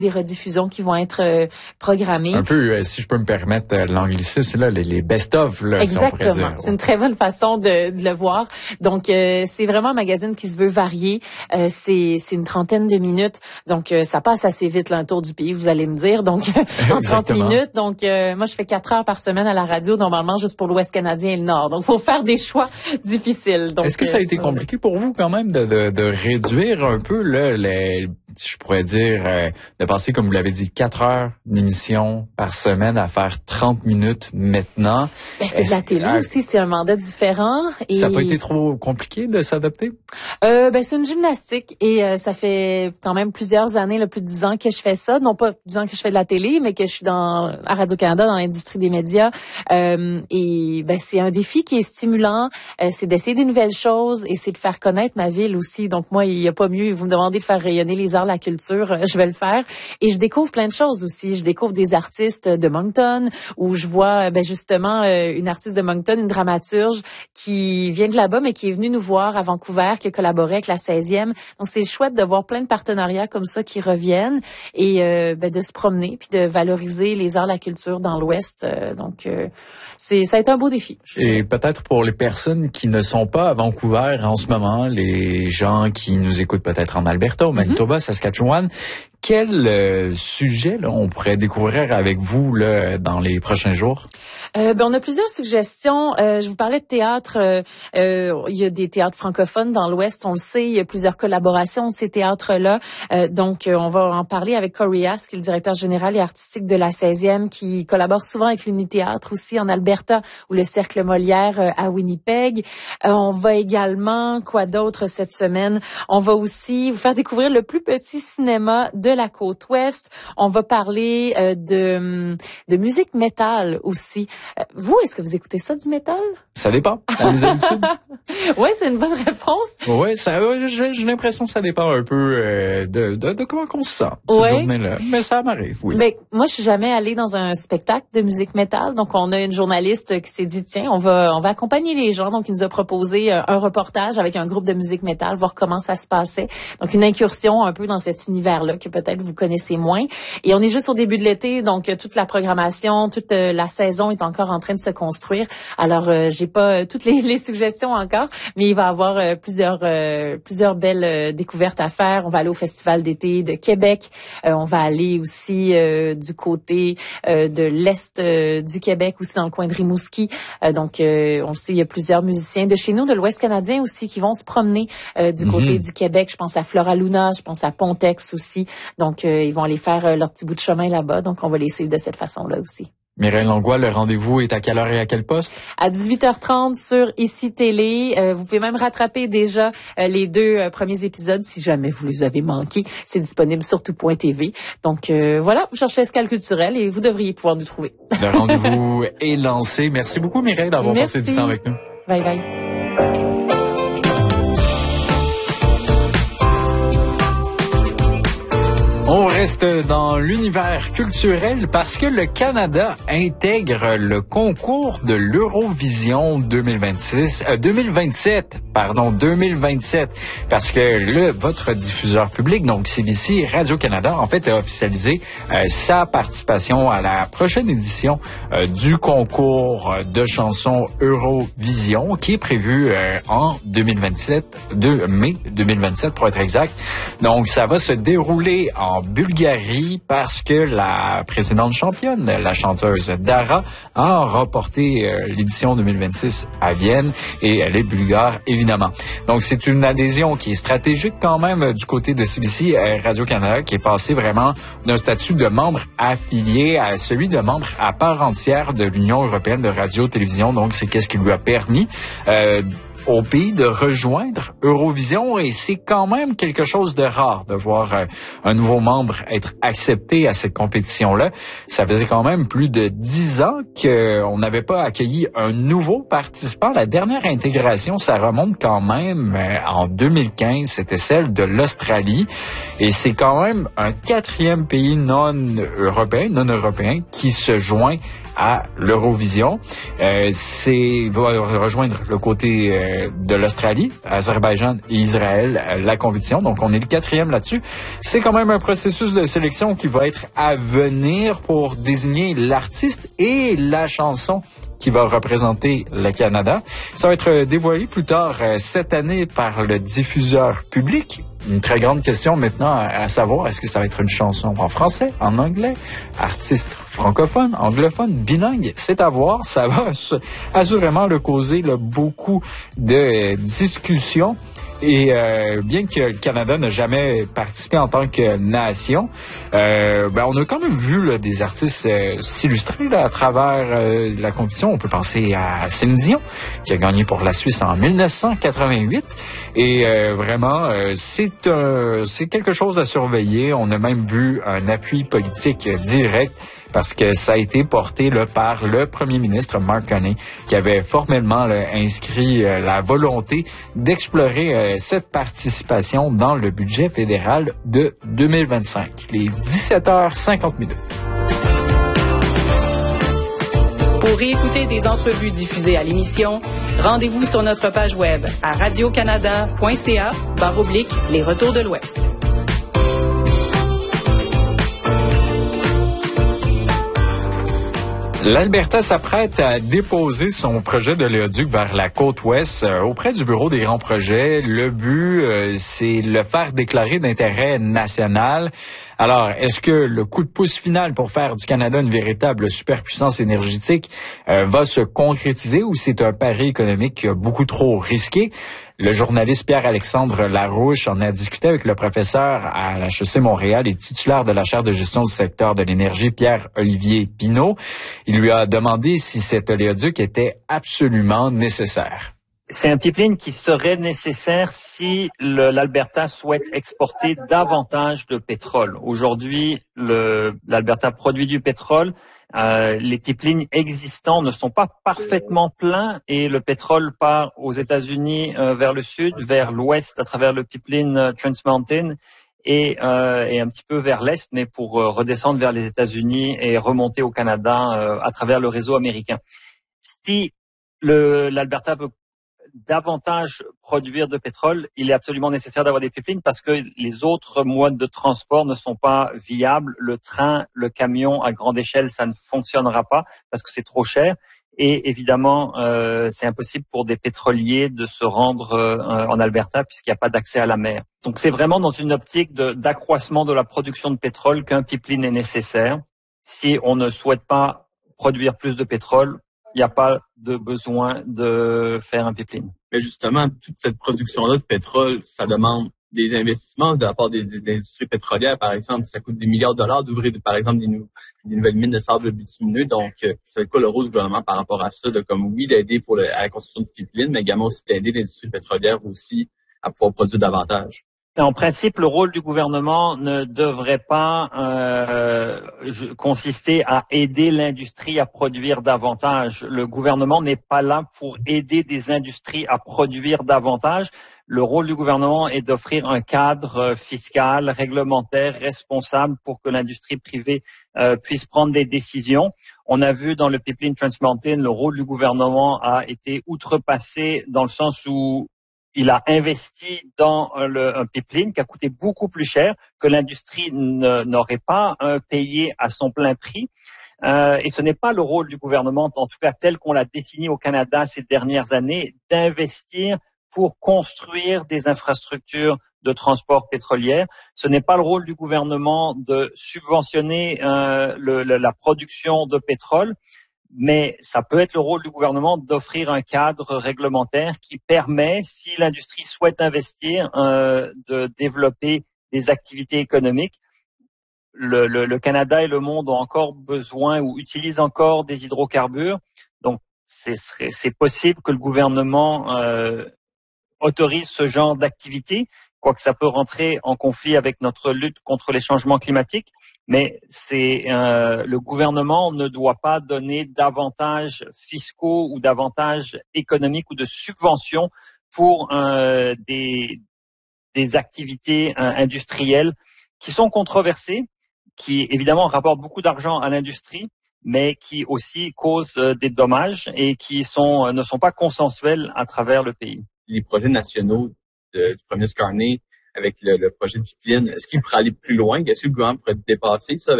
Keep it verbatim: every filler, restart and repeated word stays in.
des rediffusions qui vont être euh, programmées. Un peu, euh, si je peux me permettre euh, l'anglicisme, là, les, les best-of, là, exactement. Si on pourrait dire. C'est une très bonne façon de, de le voir. Donc, euh, c'est vraiment un magazine qui se veut varier. Euh, c'est, c'est une trentaine de minutes. Donc, euh, ça passe assez vite, là, un tour du pays, vous allez me dire. Donc, en trente minutes. Donc, euh, moi, je fais quatre heures par semaine à la radio, normalement, juste pour l'Ouest canadien et le Nord. Donc, faut faire des choix difficiles. Donc, est-ce que ça a euh, été ça... compliqué pour vous, quand même, de, de, de réduire un peu, là, les, je pourrais dire, euh, de passer, comme vous l'avez dit, quatre heures d'émission par semaine à faire trente minutes maintenant? Ben, c'est de la télé euh, aussi, c'est un mandat différent. Et... Ça n'a pas été trop compliqué de s'adapter? Euh, ben, c'est une gymnastique et euh, ça fait quand même plusieurs années, là, plus de dix ans que je fais ça. Non pas dix ans que je fais de la télé, mais que je suis dans à Radio-Canada, dans l'industrie des médias. Euh, et ben, c'est un défi qui est stimulant. Euh, c'est d'essayer des nouvelles choses et c'est de faire connaître ma ville aussi. Donc moi, il n'y a pas mieux. Vous me demandez de faire rayonner les arts, la culture, euh, je vais le faire. Et je découvre plein de choses aussi. Je découvre des artistes de Moncton où je vois ben, justement euh, une artiste de Moncton, une dramaturge qui vient de là-bas, mais qui est venue nous voir à Vancouver, qui a collaboré avec la seizième. Donc, c'est chouette de voir plein de partenariats comme ça qui reviennent et euh, ben, de se promener puis de valoriser les arts, la culture dans l'Ouest. Euh, donc, euh, c'est ça a été un beau défi. Et peut-être pour les personnes qui ne sont pas à Vancouver en ce moment, les gens qui nous écoutent peut-être en Alberta, au Manitoba, mm-hmm. Saskatchewan, quel euh, sujet là, on pourrait découvrir avec vous là, dans les prochains jours? Euh, ben, on a plusieurs suggestions. Euh, je vous parlais de théâtre. Euh, euh, il y a des théâtres francophones dans l'Ouest, on le sait. Il y a plusieurs collaborations de ces théâtres-là. Euh, donc, euh, on va en parler avec Corey Haas, qui est le directeur général et artistique de la seizième, qui collabore souvent avec l'Unithéâtre aussi en Alberta ou le Cercle Molière euh, à Winnipeg. Euh, on va également, quoi d'autre cette semaine? On va aussi vous faire découvrir le plus petit cinéma de de la côte ouest. On va parler euh, de, de musique métal aussi. Euh, vous, est-ce que vous écoutez ça du métal? Ça dépend, à mes habitudes. Oui, c'est une bonne réponse. Oui, ça, j'ai, j'ai l'impression que ça dépend un peu euh, de, de, de comment on se sent cette ouais. journée-là. Mais ça m'arrive, oui. Mais moi, je suis jamais allée dans un spectacle de musique métal. Donc, on a une journaliste qui s'est dit, tiens, on va, on va accompagner les gens. Donc, il nous a proposé un, un reportage avec un groupe de musique métal, voir comment ça se passait. Donc, une incursion un peu dans cet univers-là que peut-être vous connaissez moins. Et on est juste au début de l'été, donc euh, toute la programmation, toute euh, la saison est encore en train de se construire. Alors, euh, j'ai pas euh, toutes les, les suggestions encore, mais il va y avoir euh, plusieurs euh, plusieurs belles euh, découvertes à faire. On va aller au Festival d'été de Québec. Euh, on va aller aussi euh, du côté euh, de l'Est euh, du Québec, aussi dans le coin de Rimouski. Euh, donc, euh, on le sait, il y a plusieurs musiciens de chez nous, de l'Ouest canadien aussi, qui vont se promener euh, du mm-hmm. côté du Québec. Je pense à Flora Luna, je pense à Pontex aussi. Donc, euh, ils vont aller faire euh, leur petit bout de chemin là-bas. Donc, on va les suivre de cette façon-là aussi. Mireille Langlois, le rendez-vous est à quelle heure et à quel poste? À dix-huit heures trente sur Ici Télé. Euh, vous pouvez même rattraper déjà euh, les deux euh, premiers épisodes si jamais vous les avez manqués. C'est disponible sur tout point t v. Donc euh, voilà, vous cherchez Escale culturelle et vous devriez pouvoir nous trouver. Le rendez-vous est lancé. Merci beaucoup Mireille d'avoir Merci. passé du temps avec nous. Bye bye. On reste dans l'univers culturel parce que le Canada intègre le concours de l'Eurovision deux mille vingt-six, euh, deux mille vingt-sept, pardon, deux mille vingt-sept, parce que le votre diffuseur public, donc C B C Radio-Canada, en fait, a officialisé euh, sa participation à la prochaine édition euh, du concours de chansons Eurovision, qui est prévu euh, en deux mille vingt-sept, de mai deux mille vingt-sept pour être exact. Donc, ça va se dérouler en Bulgarie parce que la précédente championne, la chanteuse Dara, a remporté euh, l'édition deux mille vingt-six à Vienne et elle est bulgare évidemment. Donc c'est une adhésion qui est stratégique quand même euh, du côté de C B C euh, Radio-Canada, qui est passé vraiment d'un statut de membre affilié à celui de membre à part entière de l'Union européenne de radio-télévision. Donc c'est qu'est-ce qui lui a permis euh, au pays de rejoindre Eurovision, et c'est quand même quelque chose de rare de voir euh, un nouveau membre être accepté à cette compétition-là. Ça faisait quand même plus de dix ans qu'on n'avait pas accueilli un nouveau participant. La dernière intégration, ça remonte quand même euh, en deux mille quinze, c'était celle de l'Australie, et c'est quand même un quatrième pays non européen, non européen qui se joint à l'Eurovision. Euh, c'est va rejoindre le côté euh, de l'Australie, Azerbaïdjan et Israël, euh, la compétition. Donc, on est le quatrième là-dessus. C'est quand même un processus de sélection qui va être à venir pour désigner l'artiste et la chanson qui va représenter le Canada. Ça va être dévoilé plus tard euh, cette année par le diffuseur public. Une très grande question maintenant à, à savoir, est-ce que ça va être une chanson en français, en anglais, artiste francophone, anglophone, bilingue? C'est à voir. Ça va assurément le causer là, beaucoup de discussions. Et euh, bien que le Canada n'a jamais participé en tant que nation, euh, ben on a quand même vu là, des artistes euh, s'illustrer là, à travers euh, la compétition. On peut penser à Céline Dion, qui a gagné pour la Suisse en mille neuf cent quatre-vingt-huit. Et euh, vraiment, euh, c'est un, c'est quelque chose à surveiller. On a même vu un appui politique direct, parce que ça a été porté là, par le premier ministre Mark Carney, qui avait formellement là, inscrit euh, la volonté d'explorer euh, cette participation dans le budget fédéral de deux mille vingt-cinq. Les dix-sept heures cinquante minutes. Pour réécouter des entrevues diffusées à l'émission, rendez-vous sur notre page web à radiocanada.ca barre oblique les retours de l'Ouest. L'Alberta s'apprête à déposer son projet de léoduc vers la côte ouest euh, auprès du Bureau des grands projets. Le but, euh, c'est le faire déclarer d'intérêt national. Alors, est-ce que le coup de pouce final pour faire du Canada une véritable superpuissance énergétique euh, va se concrétiser, ou c'est un pari économique beaucoup trop risqué? Le journaliste Pierre-Alexandre Larouche en a discuté avec le professeur à l'H E C Montréal et titulaire de la chaire de gestion du secteur de l'énergie, Pierre-Olivier Pinault. Il lui a demandé si cet oléoduc était absolument nécessaire. C'est un pipeline qui serait nécessaire si le, l'Alberta souhaite exporter davantage de pétrole. Aujourd'hui, le, l'Alberta produit du pétrole. Euh, les pipelines existants ne sont pas parfaitement pleins et le pétrole part aux États-Unis euh, vers le sud, vers l'ouest à travers le pipeline euh, Trans Mountain et, euh, et un petit peu vers l'est, mais pour euh, redescendre vers les États-Unis et remonter au Canada euh, à travers le réseau américain. Si le, l'Alberta veut davantage produire de pétrole, il est absolument nécessaire d'avoir des pipelines parce que les autres modes de transport ne sont pas viables. Le train, le camion à grande échelle, ça ne fonctionnera pas parce que c'est trop cher. Et évidemment, euh, c'est impossible pour des pétroliers de se rendre euh, en Alberta puisqu'il n'y a pas d'accès à la mer. Donc c'est vraiment dans une optique de, d'accroissement de la production de pétrole qu'un pipeline est nécessaire. Si on ne souhaite pas produire plus de pétrole, il n'y a pas de besoin de faire un pipeline. Mais justement, toute cette production-là de pétrole, ça demande des investissements de la part des, des, des industries pétrolières, par exemple. Ça coûte des milliards de dollars d'ouvrir, par exemple, des, nou- des nouvelles mines de sable bitumineux. Donc, euh, ça va être quoi le rôle du gouvernement par rapport à ça? De, comme oui, d'aider pour le, à la construction du pipeline, mais également aussi d'aider l'industrie pétrolière aussi à pouvoir produire davantage. En principe, le rôle du gouvernement ne devrait pas euh, consister à aider l'industrie à produire davantage. Le gouvernement n'est pas là pour aider des industries à produire davantage. Le rôle du gouvernement est d'offrir un cadre fiscal, réglementaire, responsable pour que l'industrie privée euh, puisse prendre des décisions. On a vu dans le pipeline Trans Mountain, le rôle du gouvernement a été outrepassé dans le sens où il a investi dans le, un pipeline qui a coûté beaucoup plus cher, que l'industrie ne, n'aurait pas euh, payé à son plein prix. Euh, et ce n'est pas le rôle du gouvernement, en tout cas tel qu'on l'a défini au Canada ces dernières années, d'investir pour construire des infrastructures de transport pétrolière. Ce n'est pas le rôle du gouvernement de subventionner euh, le, le, la production de pétrole. Mais ça peut être le rôle du gouvernement d'offrir un cadre réglementaire qui permet, si l'industrie souhaite investir, euh, de développer des activités économiques. Le, le, le Canada et le monde ont encore besoin ou utilisent encore des hydrocarbures. Donc, c'est, c'est possible que le gouvernement euh, autorise ce genre d'activité, quoique ça peut rentrer en conflit avec notre lutte contre les changements climatiques. Mais c'est euh, le gouvernement ne doit pas donner d'avantages fiscaux ou d'avantages économiques ou de subventions pour euh, des, des activités euh, industrielles qui sont controversées, qui évidemment rapportent beaucoup d'argent à l'industrie, mais qui aussi causent euh, des dommages et qui sont euh, ne sont pas consensuels à travers le pays. Les projets nationaux de, du premier ministre Carney avec le, le projet du pipeline, est-ce qu'il pourrait aller plus loin? Est-ce que le gouvernement pourrait dépasser ça?